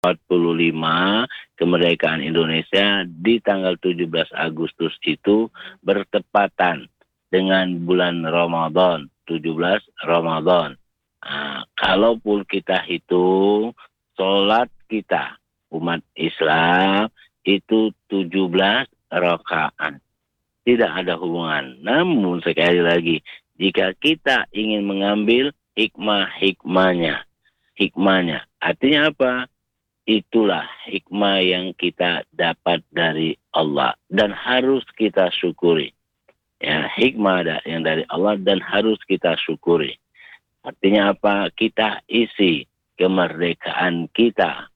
1945 kemerdekaan Indonesia di tanggal 17 Agustus itu bertepatan dengan bulan Ramadan, 17 Ramadan. Nah, kalaupun kita hitung sholat kita umat Islam itu 17 rakaat. Tidak ada hubungan. Namun sekali lagi, jika kita ingin mengambil hikmahnya, artinya apa? Itulah hikmah yang kita dapat dari Allah dan harus kita syukuri. Ya, hikmah yang dari Allah dan harus kita syukuri. Artinya apa? Kita isi kemerdekaan kita,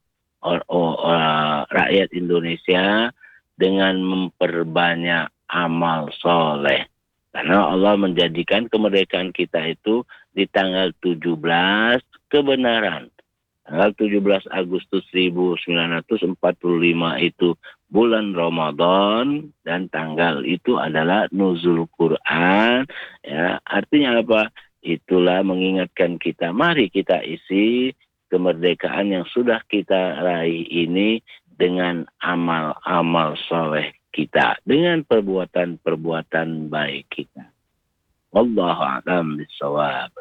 rakyat Indonesia, dengan memperbanyak amal soleh. Karena Allah menjadikan kemerdekaan kita itu di tanggal 17 kebenaran. Tanggal 17 Agustus 1945 itu bulan Ramadan dan tanggal itu adalah nuzul Quran. Ya, artinya apa? Itulah mengingatkan kita, mari kita isi kemerdekaan yang sudah kita raih ini dengan amal-amal soleh kita, dengan perbuatan-perbuatan baik kita. Wallahu a'lam bishawab.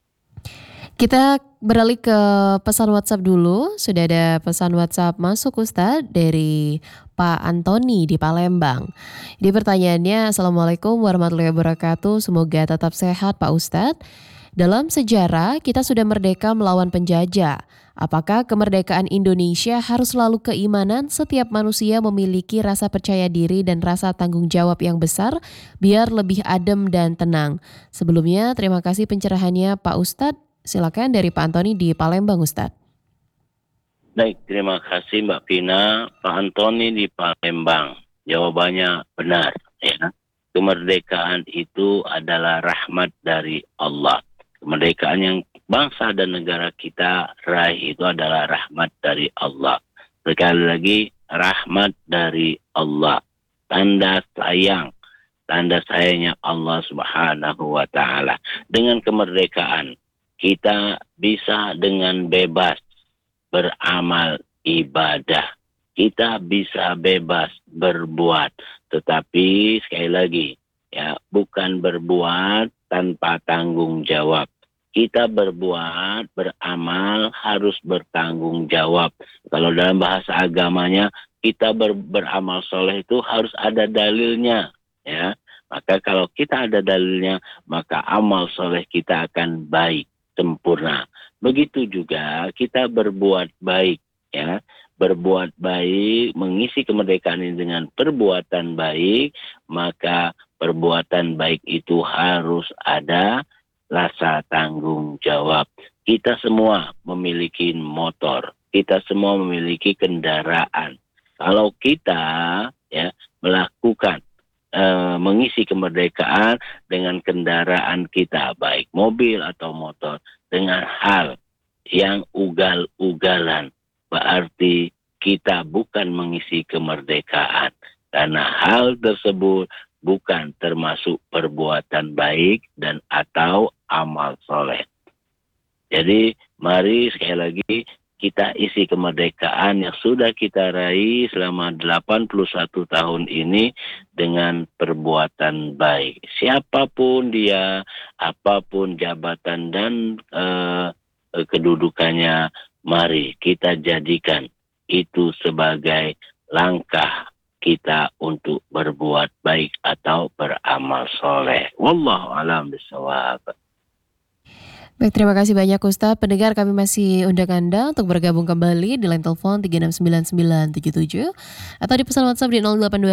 Kita beralih ke pesan WhatsApp dulu. Sudah ada pesan WhatsApp masuk Ustadz dari Pak Antoni di Palembang. Di pertanyaannya, Assalamualaikum warahmatullahi wabarakatuh. Semoga tetap sehat Pak Ustadz. Dalam sejarah kita sudah merdeka melawan penjajah. Apakah kemerdekaan Indonesia harus selalu keimanan setiap manusia memiliki rasa percaya diri dan rasa tanggung jawab yang besar biar lebih adem dan tenang? Sebelumnya terima kasih pencerahannya Pak Ustadz. Silakan dari Pak Antoni di Palembang Ustadz. Baik, terima kasih Mbak Vina. Pak Antoni di Palembang. Jawabannya benar. Ya. Kemerdekaan itu adalah rahmat dari Allah. Kemerdekaan yang bangsa dan negara kita raih itu adalah rahmat dari Allah. Sekali lagi, rahmat dari Allah. Tanda sayangnya Allah Subhanahu wa Ta'ala. Dengan kemerdekaan, kita bisa dengan bebas beramal ibadah. Kita bisa bebas berbuat. Tetapi sekali lagi, ya, bukan berbuat tanpa tanggung jawab. Kita berbuat, beramal harus bertanggung jawab. Kalau dalam bahasa agamanya, kita beramal soleh itu harus ada dalilnya. Ya. Maka kalau kita ada dalilnya, maka amal soleh kita akan baik, sempurna. Begitu juga kita berbuat baik. Ya. Berbuat baik, mengisi kemerdekaan ini dengan perbuatan baik, maka perbuatan baik itu harus ada rasa tanggung jawab. Kita semua memiliki motor, kita semua memiliki kendaraan. Kalau kita melakukan mengisi kemerdekaan dengan kendaraan kita, baik mobil atau motor, dengan hal yang ugal-ugalan, berarti kita bukan mengisi kemerdekaan. Karena hal tersebut bukan termasuk perbuatan baik dan atau amal soleh. Jadi mari sekali lagi kita isi kemerdekaan yang sudah kita raih selama 81 tahun ini dengan perbuatan baik. Siapapun dia, apapun jabatan dan kedudukannya, mari kita jadikan itu sebagai langkah kita untuk berbuat baik atau beramal soleh. Wallahu a'lam bishawab. Baik, terima kasih banyak Ustadz. Pendengar, kami masih undang Anda untuk bergabung kembali di line telepon 369977 atau di pesan WhatsApp di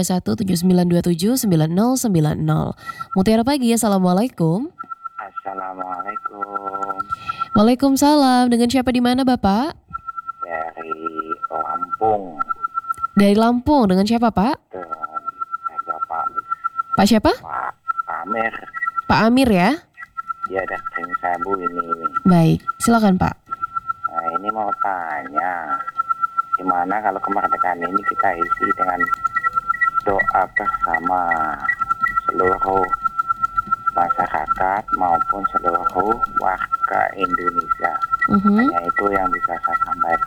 082179279090. Mutiara Pagi, Assalamualaikum. Assalamualaikum. Waalaikumsalam. Dengan siapa di mana Bapak? Dari Lampung. Dari Lampung. Dengan siapa Pak? Bapak. Pak siapa? Pak Amir. Pak Amir ya? Iya, dari Sabu ini. Baik, silakan Pak. Nah, ini mau tanya, gimana kalau kemerdekaan ini kita isi dengan doa bersama seluruh masyarakat maupun seluruh warga Indonesia. Hanya itu yang bisa saya sampaikan.